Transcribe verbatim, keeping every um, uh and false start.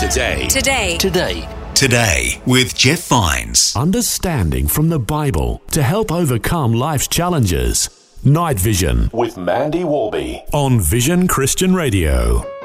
Today. Today. Today. Today with Jeff Vines. Understanding from the Bible to help overcome life's challenges. Night Vision With Mandy Warby on Vision Christian Radio.